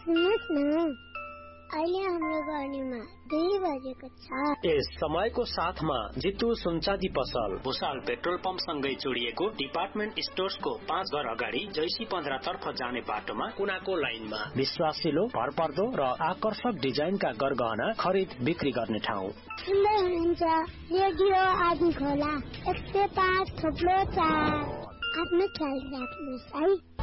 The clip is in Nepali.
सुन्नुहोस् न, अहिले हाम्रो गर्नेमा 2 बजेको छ। यस समयको साथमा जितु सुनचाँदी पसल, भुसाल पेट्रोल पम्प सँगै जोडिएको डिपार्टमेन्ट स्टोर्सको 5 घर अगाडि जैसी 15 तर्फ जाने बाटोमा कुनाको लाइनमा विश्वासिलो, भरपर्दो र आकर्षक डिजाइनका गरगहना खरिद बिक्री गर्ने ठाउँ। सुन्दै हुनुहुन्छ रेडियो आदि खोला 105.4। आफ्नो ख्याल राख्नुहोस् है।